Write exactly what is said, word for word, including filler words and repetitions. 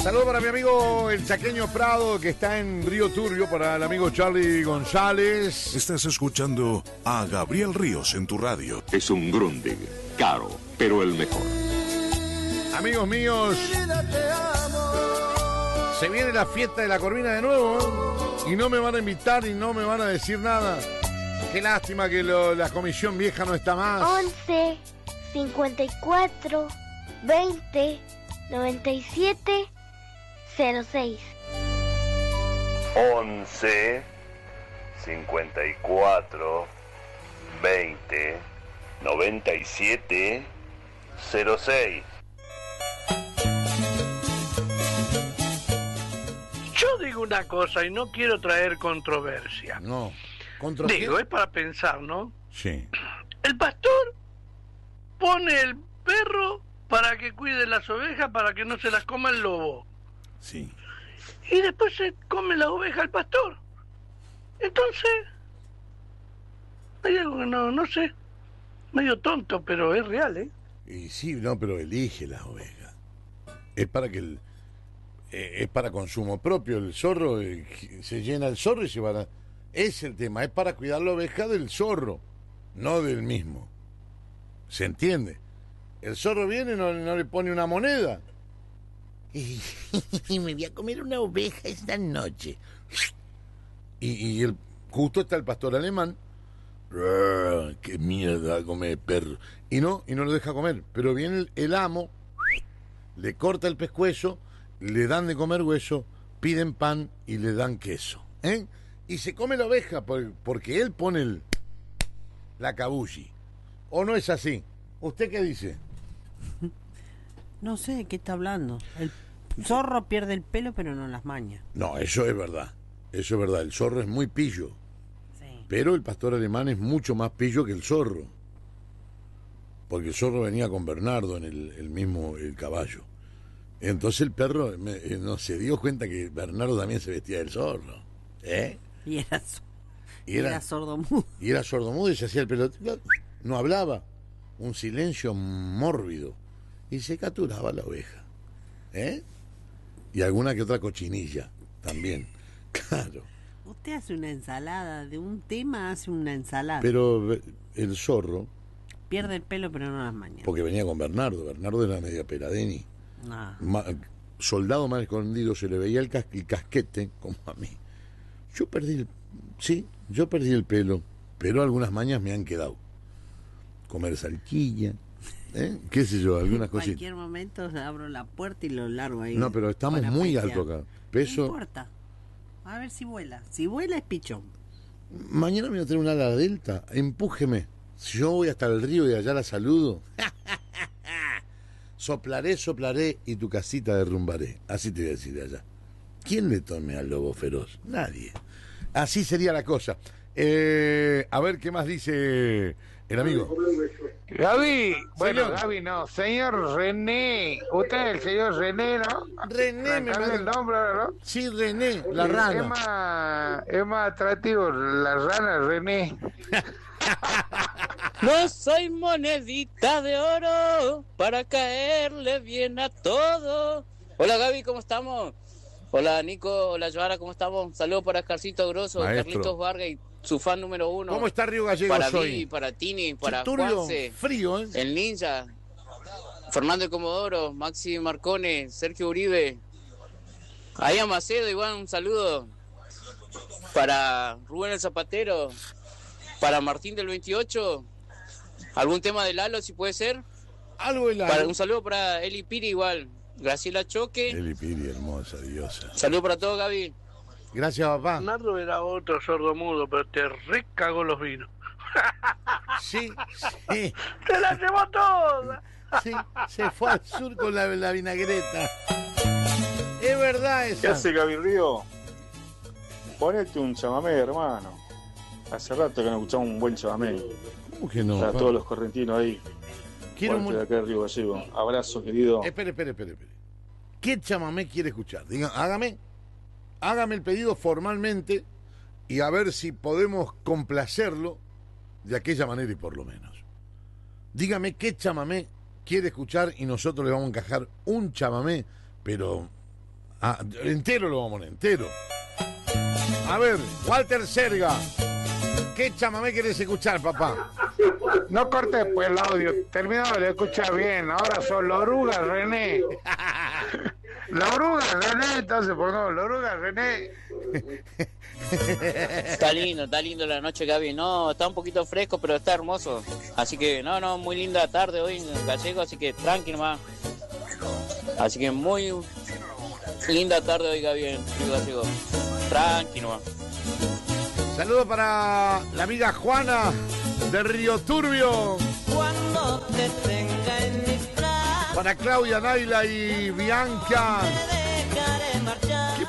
Saludos para mi amigo el Chaqueño Prado, que está en Río Turbio, para el amigo Charlie González. Estás escuchando a Gabriel Ríos en tu radio. Es un Grundig, caro, pero el mejor. Amigos míos, se viene la fiesta de la Corvina de nuevo, ¿eh? Y no me van a invitar y no me van a decir nada. Qué lástima que lo, la comisión vieja no está más. once, cincuenta y cuatro, veinte, noventa y siete, cero seis. once, cincuenta y cuatro, veinte, noventa y siete, cero seis. Yo digo una cosa y no quiero traer controversia. No. ¿Contra Digo, qué? es para pensar, ¿no? Sí. El pastor pone el perro para que cuide las ovejas, para que no se las coma el lobo. Sí. Y después se come la oveja el pastor. Entonces, hay algo que no, no sé, medio tonto, pero es real, ¿eh? Y sí, no, pero elige las ovejas. Es para que el, eh, es para consumo propio. El zorro, eh, se llena el zorro y se va a... Es el tema, es para cuidar la oveja del zorro, no del mismo. ¿Se entiende? El zorro viene y no, no le pone una moneda. Y, y me voy a comer una oveja esta noche. Y, y el, justo está el pastor alemán. ¡Qué mierda comer perro! Y no, y no lo deja comer. Pero viene el, el amo, le corta el pescuezo, le dan de comer hueso, piden pan y le dan queso. ¿Eh? Y se come la oveja por, porque él pone el, la cabulli. ¿O no es así? ¿Usted qué dice? No sé de qué está hablando. El zorro pierde el pelo, pero no las mañas. No, eso es verdad. Eso es verdad. El zorro es muy pillo. Sí. Pero el pastor alemán es mucho más pillo que el zorro. Porque el zorro venía con Bernardo en el, el mismo el caballo. Entonces el perro me, no se dio cuenta que Bernardo también se vestía del zorro. ¿Eh? Y era, so- Y era, era sordomudo. y era sordomudo y se hacía el pelo. No hablaba. Un silencio mórbido. Y se capturaba la oveja. ¿Eh? Y alguna que otra cochinilla también. Claro. Usted hace una ensalada, de un tema hace una ensalada. Pero el zorro, Pierde el pelo, pero no las mañas. porque venía con Bernardo. Bernardo era media peladeni. Ah. Ma- soldado mal escondido, se le veía el, cas- el casquete, como a mí. Yo perdí el... Sí, yo perdí el pelo, pero algunas mañas me han quedado. Comer salquilla, ¿eh? Qué sé yo, algunas En cositas. cualquier momento abro la puerta y lo largo ahí. No, pero estamos para muy pechear. alto acá. No Peso... importa. A ver si vuela. Si vuela es pichón. Mañana me voy a tener una ala delta, empújeme. Si yo voy hasta el río y de allá la saludo. Soplaré, soplaré y tu casita derrumbaré. Así te voy a decir de allá. ¿Quién le tome al lobo feroz? Nadie. Así sería la cosa. Eh, a ver qué más dice el amigo. Gaby, bueno, Señor. Gaby no, señor René, usted es el señor René, ¿no? René, me Cambió manda- el nombre, ¿no? Sí, René, la Es rana. más, es más atractivo la rana René. No soy monedita de oro para caerle bien a todo. Hola Gaby, ¿cómo estamos? Hola Nico, hola Joara, ¿cómo estamos? Saludos para Carlito Grosso, Maestro. Carlitos Vargas y su fan número uno. ¿Cómo está Río Gallegos Para hoy? Vivi, para Tini, para Turbio, Juanse, frío, ¿eh? el Ninja, Fernando Comodoro, Maxi Marcone, Sergio Uribe. Ahí a Macedo, igual un saludo. Para Rubén el Zapatero, para Martín del veintiocho. ¿Algún tema de Lalo, si puede ser? Algo en la... Para, un saludo para Eli Piri igual. Graciela Choque. Eli Piri, hermosa, diosa. Saludo para todos, Gaby. Gracias, papá. Bernardo era otro sordomudo, pero te recagó los vinos. Sí, sí, ¡Te la llevó toda! sí. Se fue al sur con la, la vinagreta. Es verdad eso. ¿Qué hace Gaby Río? Ponete un chamamé, hermano. Hace rato que no escuchamos un buen chamamé. ¿Cómo que no? Para pa? todos los correntinos ahí. Quiero Fuerte mu- de acá de Río Gallego. Abrazo, querido. Espere, espere, espere, espere. ¿Qué chamamé quiere escuchar? Diga, hágame, hágame el pedido formalmente y a ver si podemos complacerlo de aquella manera y por lo menos. Dígame qué chamamé quiere escuchar y nosotros le vamos a encajar un chamamé, pero Ah, entero lo vamos a poner, entero. A ver, Walter Serga. ¿Qué chamamé querés escuchar, papá? No cortes pues el audio, terminado de escuchar bien. Ahora son la oruga, René. La oruga, René, entonces, pues no, la oruga, René. Está lindo, está lindo la noche, Gaby. No, está un poquito fresco, pero está hermoso. Así que, no, no, muy linda tarde hoy en Gallego, así que tranqui más. Así que muy linda tarde hoy, Gaby, en Río Gallego. Tranqui nomás. Saludos para la amiga Juana de Río Turbio. Cuando te tenga en mis brazos. Para Claudia, Naila y Bianca.